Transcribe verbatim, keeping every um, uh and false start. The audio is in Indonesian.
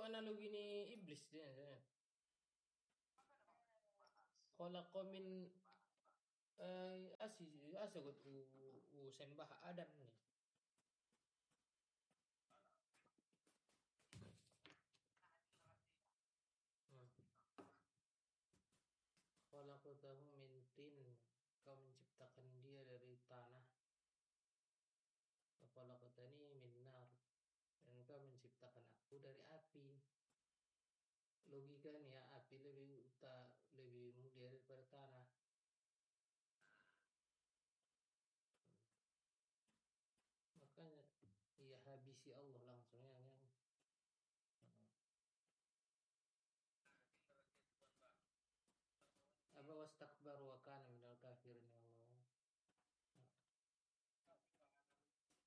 analogi ini iblis dia. Khalaqa min eh asi asagut u, u sembah Adam nih. Hmm. Khalaqtahu min tin. Kau menciptakan dia dari tanah. Khalaqtani min nar. Dan kau menciptakan aku dari api. Logikanya api lebih uta lebih mulia daripada tanah. Makanya ya habisi Allah langsung yang yang apa wastakbaru wa kana